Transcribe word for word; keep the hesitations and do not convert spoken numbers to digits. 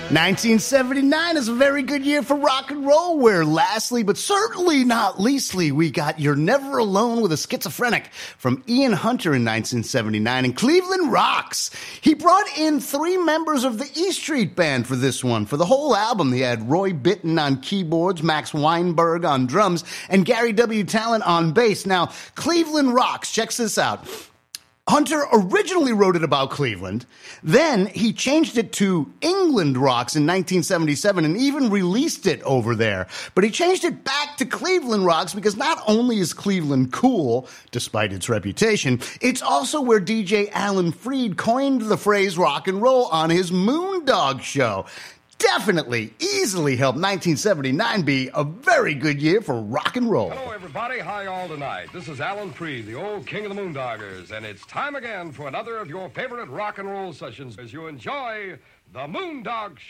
nineteen seventy-nine is a very good year for rock and roll, where lastly, but certainly not leastly, we got You're Never Alone with a Schizophrenic from Ian Hunter in nineteen seventy-nine, and Cleveland Rocks. He brought in three members of the E Street Band for this one. For the whole album, he had Roy Bittan on keyboards, Max Weinberg on drums, and Gary W. Talent on bass. Now, Cleveland Rocks, check this out. Hunter originally wrote it about Cleveland. Then he changed it to England Rocks in nineteen seventy-seven and even released it over there. But he changed it back to Cleveland Rocks because not only is Cleveland cool, despite its reputation, it's also where D J Alan Freed coined the phrase rock and roll on his Moondog show. Definitely, easily helped nineteen seventy-nine be a very good year for rock and roll. Hello, everybody. Hi, all tonight. This is Alan Freed, the old king of the Moondoggers, and it's time again for another of your favorite rock and roll sessions as you enjoy the Moondog Show.